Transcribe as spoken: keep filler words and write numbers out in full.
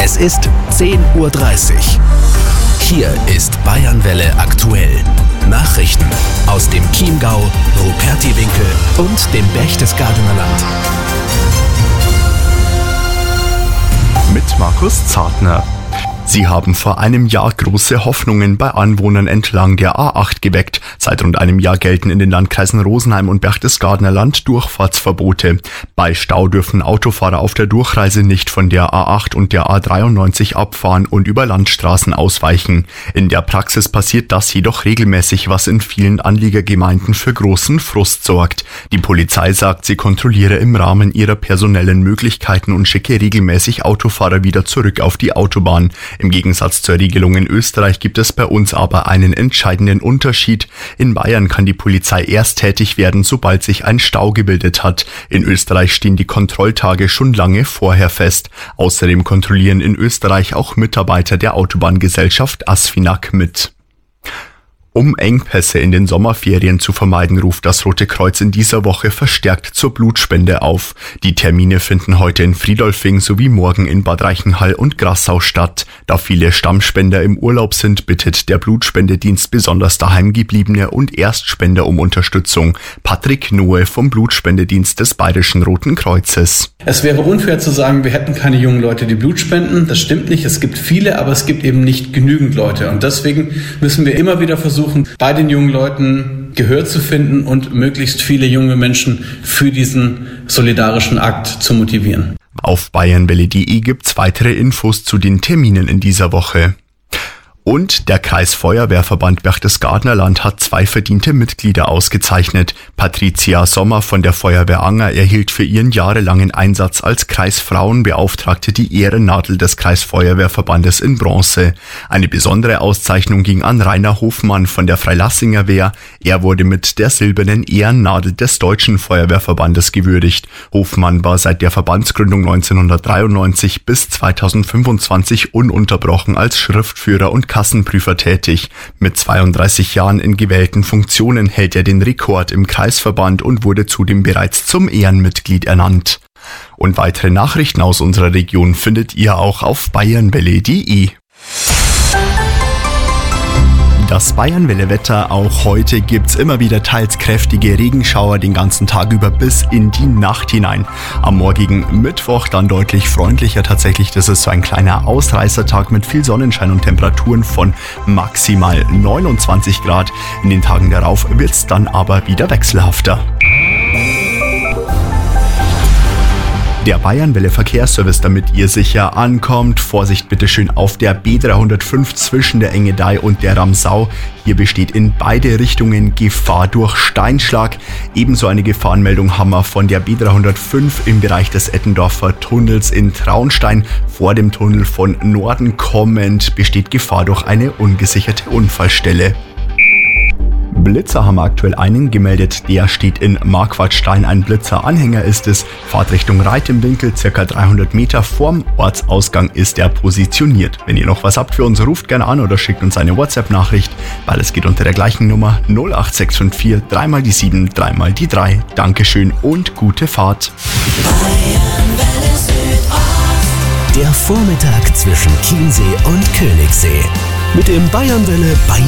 Es ist zehn Uhr dreißig. Hier ist Bayernwelle aktuell. Nachrichten aus dem Chiemgau, Rupertiwinkel und dem Berchtesgadener Land. Mit Markus Zartner. Sie haben vor einem Jahr große Hoffnungen bei Anwohnern entlang der A acht geweckt. Seit rund einem Jahr gelten in den Landkreisen Rosenheim und Berchtesgadener Land Durchfahrtsverbote. Bei Stau dürfen Autofahrer auf der Durchreise nicht von der A acht und der A dreiundneunzig abfahren und über Landstraßen ausweichen. In der Praxis passiert das jedoch regelmäßig, was in vielen Anliegergemeinden für großen Frust sorgt. Die Polizei sagt, sie kontrolliere im Rahmen ihrer personellen Möglichkeiten und schicke regelmäßig Autofahrer wieder zurück auf die Autobahn. Im Gegensatz zur Regelung in Österreich gibt es bei uns aber einen entscheidenden Unterschied. In Bayern kann die Polizei erst tätig werden, sobald sich ein Stau gebildet hat. In Österreich stehen die Kontrolltage schon lange vorher fest. Außerdem kontrollieren in Österreich auch Mitarbeiter der Autobahngesellschaft Asfinag mit. Um Engpässe in den Sommerferien zu vermeiden, ruft das Rote Kreuz in dieser Woche verstärkt zur Blutspende auf. Die Termine finden heute in Friedolfing sowie morgen in Bad Reichenhall und Grassau statt. Da viele Stammspender im Urlaub sind, bittet der Blutspendedienst besonders Daheimgebliebene und Erstspender um Unterstützung. Patrick Noe vom Blutspendedienst des Bayerischen Roten Kreuzes. Es wäre unfair zu sagen, wir hätten keine jungen Leute, die Blut spenden. Das stimmt nicht. Es gibt viele, aber es gibt eben nicht genügend Leute. Und deswegen müssen wir immer wieder versuchen, bei den jungen Leuten Gehör zu finden und möglichst viele junge Menschen für diesen solidarischen Akt zu motivieren. Auf bayernwelle punkt de gibt's weitere Infos zu den Terminen in dieser Woche. Und der Kreisfeuerwehrverband Berchtesgadener Land hat zwei verdiente Mitglieder ausgezeichnet. Patricia Sommer von der Feuerwehr Anger erhielt für ihren jahrelangen Einsatz als Kreisfrauenbeauftragte die Ehrennadel des Kreisfeuerwehrverbandes in Bronze. Eine besondere Auszeichnung ging an Rainer Hofmann von der Freilassinger Wehr. Er wurde mit der silbernen Ehrennadel des Deutschen Feuerwehrverbandes gewürdigt. Hofmann war seit der Verbandsgründung neunzehnhundertdreiundneunzig bis zweitausendfünfundzwanzig ununterbrochen als Schriftführer und Kassenprüfer tätig. Mit zweiunddreißig Jahren in gewählten Funktionen hält er den Rekord im Kreisverband und wurde zudem bereits zum Ehrenmitglied ernannt. Und weitere Nachrichten aus unserer Region findet ihr auch auf bayernwelle punkt de. Das Bayernwelle-Wetter, auch heute gibt's immer wieder teils kräftige Regenschauer den ganzen Tag über bis in die Nacht hinein. Am morgigen Mittwoch dann deutlich freundlicher tatsächlich. Das ist so ein kleiner Ausreißertag mit viel Sonnenschein und Temperaturen von maximal neunundzwanzig Grad. In den Tagen darauf wird's dann aber wieder wechselhafter. Der Bayernwelle Verkehrsservice, damit ihr sicher ankommt. Vorsicht bitte schön auf der B dreihundertfünf zwischen der Engedei und der Ramsau. Hier besteht in beide Richtungen Gefahr durch Steinschlag. Ebenso eine Gefahrenmeldung haben wir von der B dreihundertfünf im Bereich des Ettendorfer Tunnels in Traunstein. Vor dem Tunnel von Norden kommend besteht Gefahr durch eine ungesicherte Unfallstelle. Blitzer haben aktuell einen gemeldet, der steht in Marquardstein. Ein Blitzer-Anhänger ist es. Fahrtrichtung Reit im Winkel, circa dreihundert Meter vorm Ortsausgang ist er positioniert. Wenn ihr noch was habt für uns, ruft gerne an oder schickt uns eine WhatsApp-Nachricht. Beides geht unter der gleichen Nummer null acht sechs fünf vier drei mal die sieben, drei mal die drei. Dankeschön und gute Fahrt. Der Vormittag zwischen Chiemsee und Königssee. Mit dem Bayernwelle Bayern